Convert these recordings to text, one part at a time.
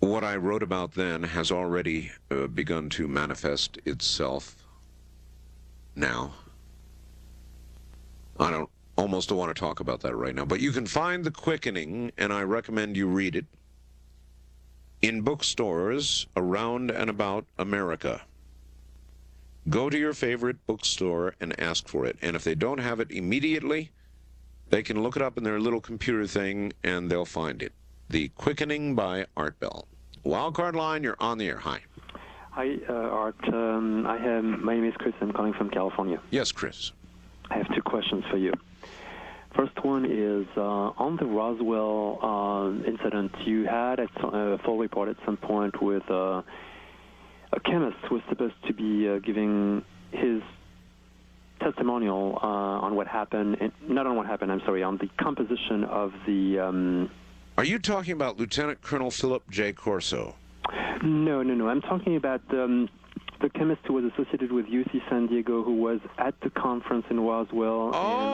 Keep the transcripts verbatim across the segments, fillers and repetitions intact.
what I wrote about then has already uh, begun to manifest itself now. I don't almost don't want to talk about that right now, but you can find The Quickening, and I recommend you read it, in bookstores around and about America. Go to your favorite bookstore and ask for it, and if they don't have it immediately, they can look it up in their little computer thing, and they'll find it. The Quickening by Art Bell. Wildcard line, you're on the air. Hi. Hi, uh, Art. Um, I have, my name is Chris. I'm calling from California. Yes, Chris. I have two questions for you. First one is, uh, on the Roswell uh, incident, you had a uh, full report at some point with uh, a chemist who was supposed to be uh, giving his testimonial uh, on what happened, and, not on what happened, I'm sorry, on the composition of the... Um, Are you talking about Lieutenant Colonel Philip J. Corso? No, no, no. I'm talking about um, the chemist who was associated with U C San Diego, who was at the conference in Roswell.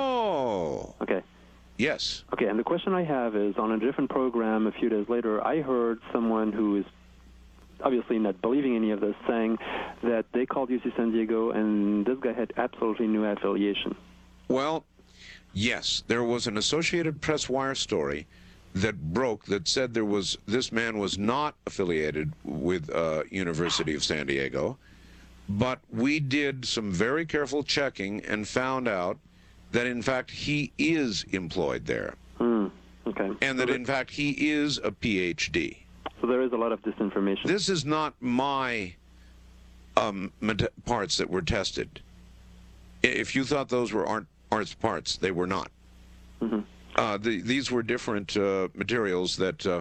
Oh. And, okay. Yes. Okay, and the question I have is, on a different program a few days later, I heard someone who is obviously not believing any of this saying that they called U C San Diego and this guy had absolutely no affiliation. Well, yes, there was an Associated Press wire story that broke that said there was this man was not affiliated with uh, University of San Diego, but we did some very careful checking and found out that in fact he is employed there. Mm, okay. And that in fact he is a P H D. So there is a lot of disinformation. This is not my um, parts that were tested. If you thought those were Art, Art's parts, they were not. Mm-hmm. Uh, the, these were different uh, materials that uh,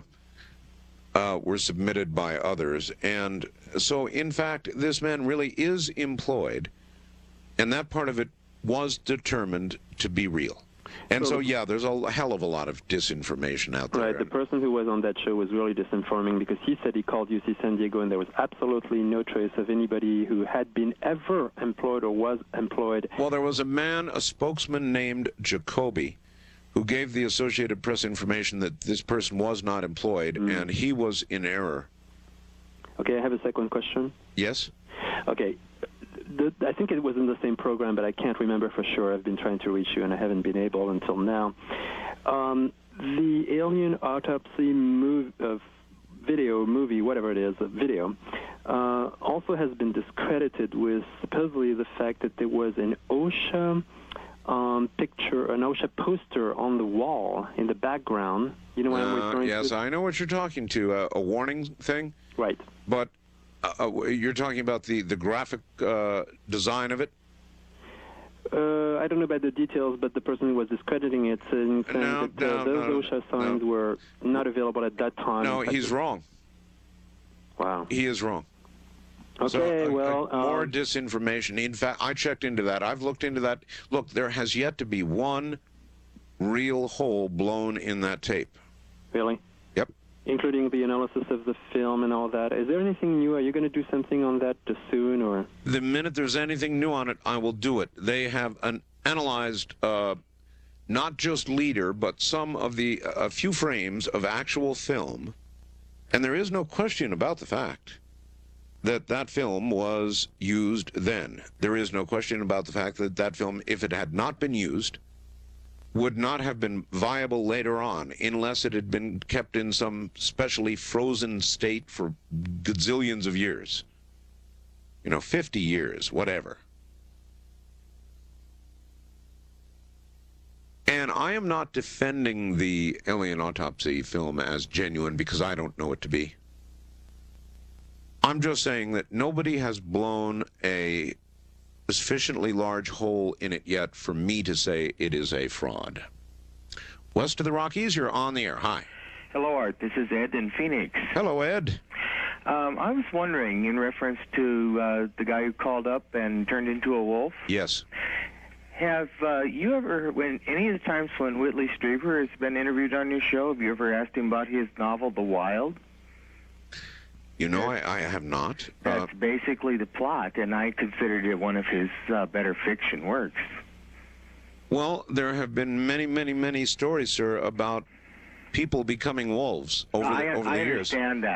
uh, were submitted by others. And so, in fact, this man really is employed, and that part of it was determined to be real. And so, so yeah, there's a hell of a lot of disinformation out there. Right, the person who was on that show was really disinforming because he said he called U C San Diego and there was absolutely no trace of anybody who had been ever employed or was employed. Well, there was a man, a spokesman named Jacoby, who gave the Associated Press information that this person was not employed, mm. and he was in error. Okay, I have a second question. Yes? Okay. The, I think it was in the same program, but I can't remember for sure. I've been trying to reach you, and I haven't been able until now. Um, the alien autopsy move, uh, video, movie, whatever it is, a video, uh, also has been discredited with supposedly the fact that there was an OSHA um, picture, an OSHA poster on the wall in the background. You know what uh, I'm referring yes, to? Yes, I know what you're talking to, uh, a warning thing? Right. But uh, you're talking about the, the graphic uh, design of it? Uh, I don't know about the details, but the person who was discrediting it saying, saying no, that uh, no, those no, OSHA signs no. were not available at that time. No, he's wrong. Wow. He is wrong. Okay, so, uh, well... Uh, more um, disinformation. In fact, I checked into that. I've looked into that. Look, there has yet to be one real hole blown in that tape. Really? Yep. Including the analysis of the film and all that. Is there anything new? Are you going to do something on that soon, or...? The minute there's anything new on it, I will do it. They have an analyzed uh, not just leader, but some of the, a few frames of actual film, and there is no question about the fact that that film was used then. There is no question about the fact that that film, if it had not been used, would not have been viable later on unless it had been kept in some specially frozen state for gazillions of years. You know, fifty years, whatever. And I am not defending the alien autopsy film as genuine because I don't know it to be. I'm just saying that nobody has blown a sufficiently large hole in it yet for me to say it is a fraud. West of the Rockies, you're on the air. Hi. Hello, Art. This is Ed in Phoenix. Hello, Ed. Um, I was wondering, in reference to uh, the guy who called up and turned into a wolf. Yes. Have uh, you ever, when any of the times when Whitley Strieber has been interviewed on your show, have you ever asked him about his novel, The Wild? You know, I, I have not. That's uh, basically the plot, and I considered it one of his uh, better fiction works. Well, there have been many, many, many stories, sir, about people becoming wolves over the, I, over I the years. I understand that.